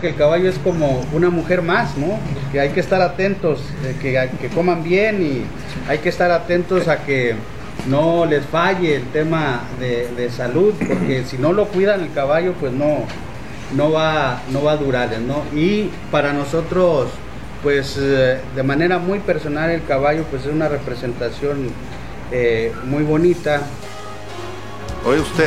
que el caballo es como una mujer más, ¿no? Que hay que estar atentos, que coman bien, y hay que estar atentos a que no les falle el tema de salud, porque si no lo cuidan el caballo, pues no va a durar, ¿no? Y para nosotros, pues de manera muy personal, el caballo pues es una representación muy bonita. Oye usted.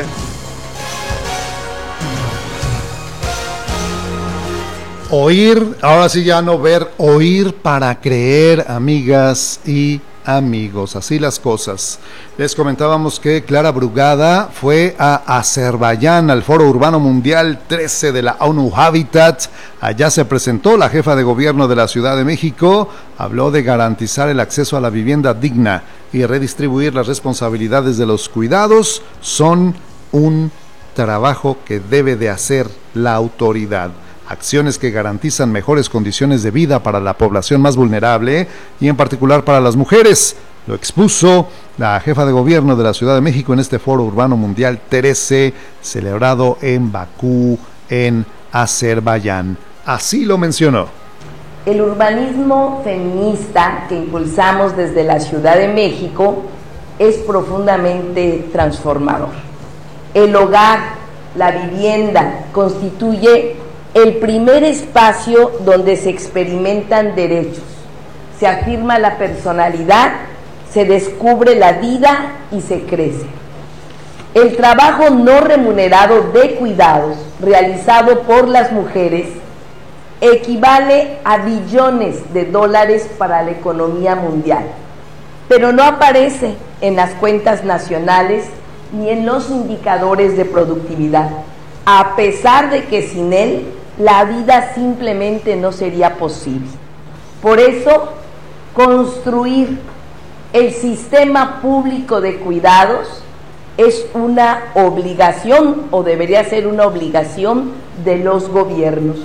Oír, ahora sí ya no ver, oír para creer, amigas y amigos, así las cosas. Les comentábamos que Clara Brugada fue a Azerbaiyán, al Foro Urbano Mundial 13 de la ONU Habitat. Allá se presentó la jefa de gobierno de la Ciudad de México, habló de garantizar el acceso a la vivienda digna y redistribuir las responsabilidades de los cuidados. Son un trabajo que debe de hacer la autoridad. Acciones que garantizan mejores condiciones de vida para la población más vulnerable y en particular para las mujeres. Lo expuso la jefa de gobierno de la Ciudad de México en este Foro Urbano Mundial 13, celebrado en Bakú, en Azerbaiyán. Así lo mencionó. El urbanismo feminista que impulsamos desde la Ciudad de México es profundamente transformador. El hogar, la vivienda, constituye el primer espacio donde se experimentan derechos, se afirma la personalidad, se descubre la vida y se crece. El trabajo no remunerado de cuidados realizado por las mujeres equivale a billones de dólares para la economía mundial, pero no aparece en las cuentas nacionales ni en los indicadores de productividad, a pesar de que sin él la vida simplemente no sería posible. Por eso, construir el sistema público de cuidados es una obligación, o debería ser una obligación de los gobiernos.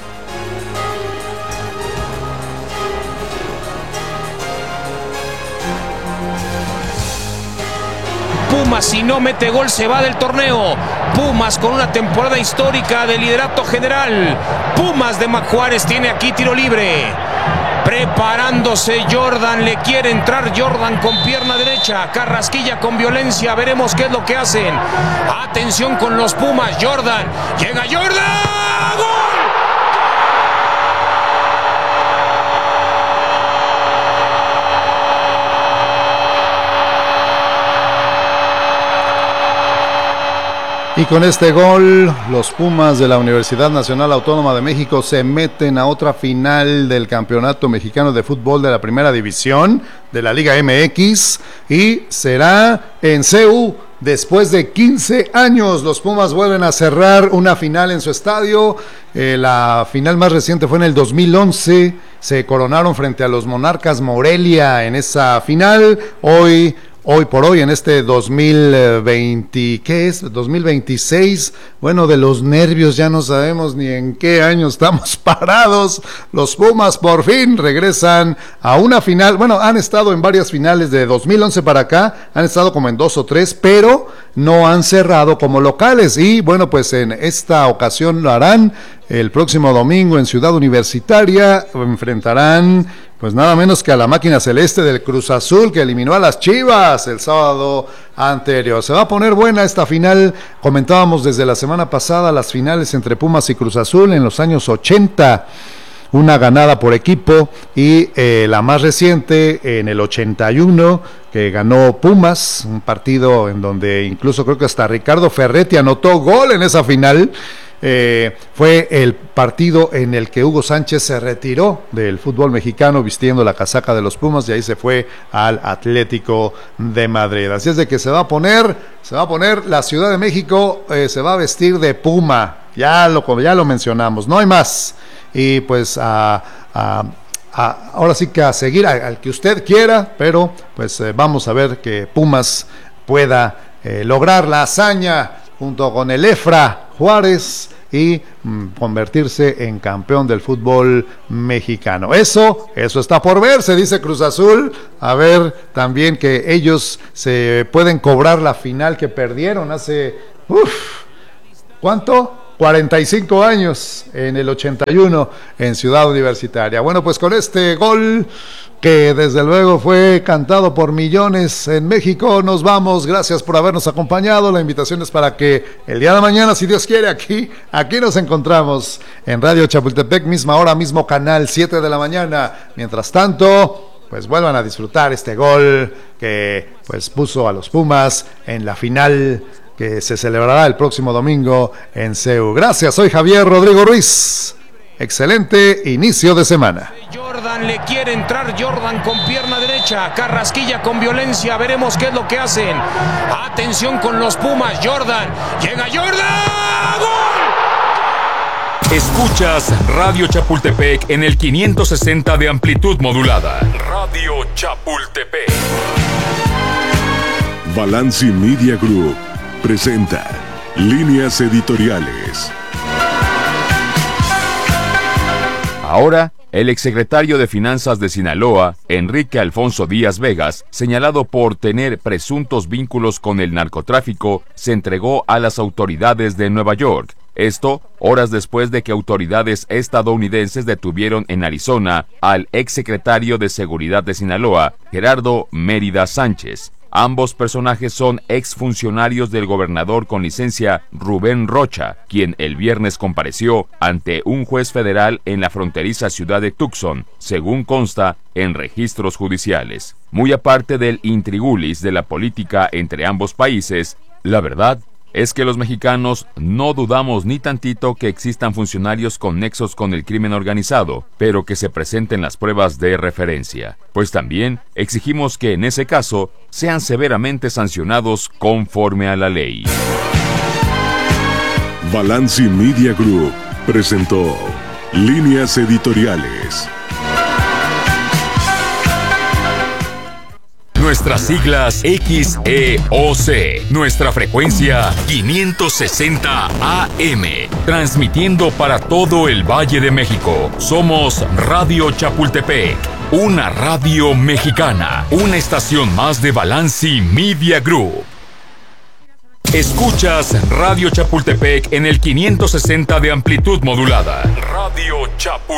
Pumas, si no mete gol, se va del torneo. Pumas con una temporada histórica de liderato general. Pumas de Mac Juárez tiene aquí tiro libre. Preparándose Jordan, le quiere entrar Jordan con pierna derecha. Carrasquilla con violencia, veremos qué es lo que hacen. Atención con los Pumas, Jordan. Llega Jordan. ¡Gol! Y con este gol, los Pumas de la Universidad Nacional Autónoma de México se meten a otra final del Campeonato Mexicano de Fútbol de la Primera División de la Liga MX, y será en CU. Después de 15 años, los Pumas vuelven a cerrar una final en su estadio. La final más reciente fue en el 2011. Se coronaron frente a los Monarcas Morelia en esa final. Hoy por hoy, en este 2020, ¿qué es? 2026, bueno, de los nervios ya no sabemos ni en qué año estamos parados. Los Pumas por fin regresan a una final. Bueno, han estado en varias finales de 2011 para acá, han estado como en 2 o 3, pero no han cerrado como locales. Y bueno, pues en esta ocasión lo harán el próximo domingo en Ciudad Universitaria. Enfrentarán pues nada menos que a la máquina celeste del Cruz Azul, que eliminó a las Chivas el sábado anterior. Se va a poner buena esta final. Comentábamos desde la semana pasada las finales entre Pumas y Cruz Azul en los años 80, una ganada por equipo, y la más reciente en el 81, que ganó Pumas, un partido en donde incluso creo que hasta Ricardo Ferretti anotó gol en esa final. Fue el partido en el que Hugo Sánchez se retiró del fútbol mexicano vistiendo la casaca de los Pumas, y ahí se fue al Atlético de Madrid. Así es de que se va a poner la Ciudad de México, se va a vestir de Puma, ya lo mencionamos, no hay más. Y pues ahora sí que a seguir al que usted quiera, pero pues vamos a ver que Pumas pueda lograr la hazaña junto con el EFRA Juárez y convertirse en campeón del fútbol mexicano. Eso está por verse, dice Cruz Azul. A ver también que ellos se pueden cobrar la final que perdieron hace ¿cuánto? 45 años en el 81 en Ciudad Universitaria. Bueno, pues con este gol que desde luego fue cantado por millones en México, nos vamos. Gracias por habernos acompañado. La invitación es para que el día de mañana, si Dios quiere, aquí nos encontramos en Radio Chapultepec, misma hora, mismo canal, 7 de la mañana. Mientras tanto, pues vuelvan a disfrutar este gol que pues puso a los Pumas en la final que se celebrará el próximo domingo en CEU. Gracias, soy Javier Rodrigo Ruiz. Excelente inicio de semana. Jordan le quiere entrar, Jordan con pierna derecha, Carrasquilla con violencia, veremos qué es lo que hacen. Atención con los Pumas, Jordan, llega Jordan, ¡gol! Escuchas Radio Chapultepec en el 560 de amplitud modulada. Radio Chapultepec. Balanci Media Group presenta Líneas Editoriales. Ahora, el exsecretario de Finanzas de Sinaloa, Enrique Alfonso Díaz Vegas, señalado por tener presuntos vínculos con el narcotráfico, se entregó a las autoridades de Nueva York. Esto, horas después de que autoridades estadounidenses detuvieron en Arizona al exsecretario de Seguridad de Sinaloa, Gerardo Mérida Sánchez. Ambos personajes son exfuncionarios del gobernador con licencia Rubén Rocha, quien el viernes compareció ante un juez federal en la fronteriza ciudad de Tucson, según consta en registros judiciales. Muy aparte del intrigulis de la política entre ambos países, la verdad es que los mexicanos no dudamos ni tantito que existan funcionarios con nexos con el crimen organizado, pero que se presenten las pruebas de referencia. Pues también exigimos que en ese caso sean severamente sancionados conforme a la ley. Balanci Media Group presentó Líneas Editoriales. Nuestras siglas XEOC, nuestra frecuencia 560 AM, transmitiendo para todo el Valle de México. Somos Radio Chapultepec, una radio mexicana, una estación más de Balanci Media Group. Escuchas Radio Chapultepec en el 560 de amplitud modulada. Radio Chapultepec.